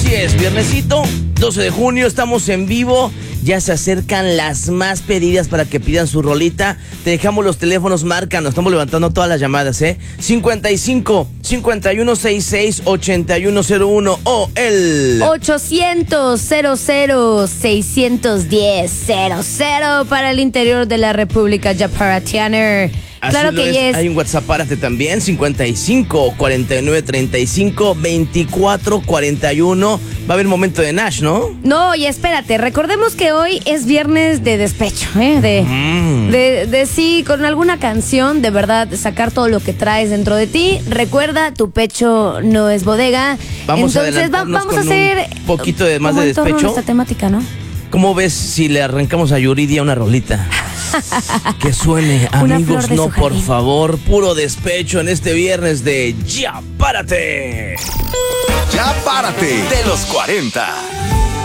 Así es, viernesito, 12 de junio, estamos en vivo. Ya se acercan las más pedidas para que pidan su rolita. Te dejamos los teléfonos, márcanos. Estamos levantando todas las llamadas, 55 5166 8101 o el 800 00 610 00 para el interior de la República Yaparatiana. Claro que yes. Hay un WhatsApp, párate también, 55 49 35 24 41. Va a haber momento de Nash, ¿no? No, y espérate, recordemos que hoy es viernes de despecho, de sí, con alguna canción, de verdad, sacar todo lo que traes dentro de ti. Recuerda, tu pecho no es bodega. Entonces vamos a hacer un poquito de más de despecho. Esta temática, ¿no? ¿Cómo ves si le arrancamos a Yuridia una rolita? Que suene, amigos, no, por favor. Puro despecho en este viernes de Ya Párate. Ya Párate de los 40.